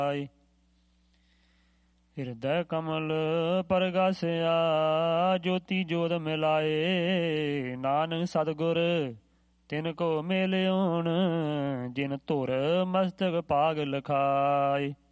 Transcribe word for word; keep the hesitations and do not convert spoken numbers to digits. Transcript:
ਹਿਰਦੈ ਕਮਲ ਪਰਗਾਸਿਆ ਜੋਤੀ ਜੋਤ ਮਿਲਾਏ। ਨਾਨਕ ਸਤਿਗੁਰ ਤਿਨ ਕੋ ਮਿਲਿਓਣ ਜਿਨ ਧੁਰ ਮਸਤਕ ਭਾਗ ਲਖਾਏ।